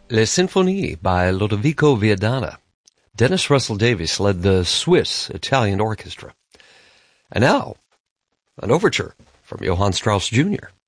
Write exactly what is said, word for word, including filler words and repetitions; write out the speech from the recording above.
Les Symphonies by Lodovico Viadana. Dennis Russell Davies led the Swiss Italian Orchestra. And now, an overture from Johann Strauss Junior